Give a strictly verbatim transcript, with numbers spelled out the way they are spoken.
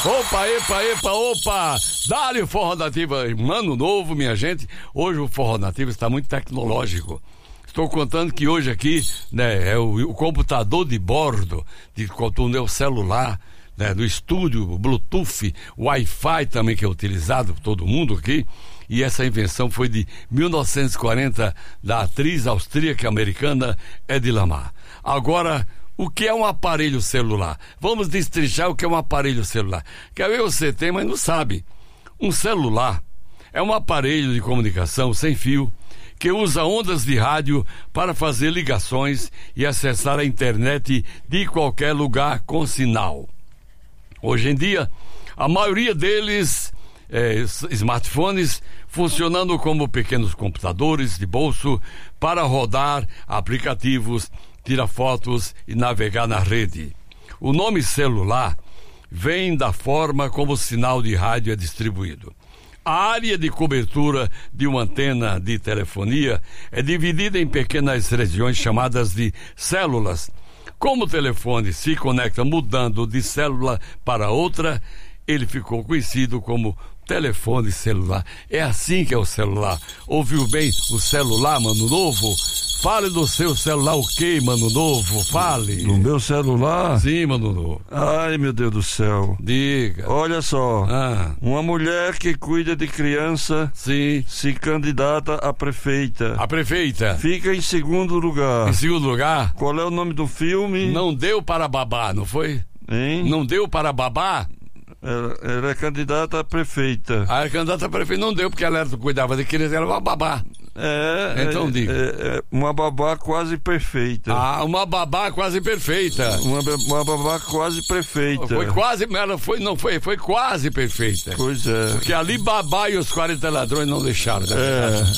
Opa, epa, epa, opa! Dá-lhe o Forró Nativa, Ano Novo, minha gente. Hoje o Forró Nativa está muito tecnológico. Estou contando que hoje aqui, né, é o, o computador de bordo, de é o celular, né, do estúdio, o Bluetooth, o Wi-Fi também que é utilizado por todo mundo aqui. E essa invenção foi de mil novecentos e quarenta da atriz austríaca americana Hedy Lamarr. Agora, o que é um aparelho celular? Vamos destrinchar o que é um aparelho celular. Quer ver, você tem, mas não sabe. Um celular é um aparelho de comunicação sem fio que usa ondas de rádio para fazer ligações e acessar a internet de qualquer lugar com sinal. Hoje em dia, a maioria deles, é, smartphones, funcionando como pequenos computadores de bolso para rodar aplicativos, tirar fotos e navegar na rede. O nome celular vem da forma como o sinal de rádio é distribuído. A área de cobertura de uma antena de telefonia é dividida em pequenas regiões chamadas de células. Como o telefone se conecta mudando de célula para outra, ele ficou conhecido como telefone celular. É assim que é o celular. Ouviu bem o celular, Mano Novo? Fale do seu celular o quê, Mano Novo? Fale. Do meu celular? Sim, Mano Novo. Ai, meu Deus do céu. Diga. Olha só. Ah. Uma mulher que cuida de criança. Sim. Se candidata a prefeita. A prefeita. Fica em segundo lugar. Em segundo lugar? Qual é o nome do filme? Não deu para babá, não foi? Hein? Não deu para babá? Ela, ela é candidata a prefeita. A candidata a prefeita não deu, porque ela era, cuidava de criança, ela era uma babá. É, então é, diga. É, é uma babá quase perfeita. Ah, uma babá quase perfeita. Uma, uma babá quase perfeita. Foi quase, ela foi, não foi, foi quase perfeita. Pois é. Porque ali babá e os quarenta ladrões não deixaram. Né? É.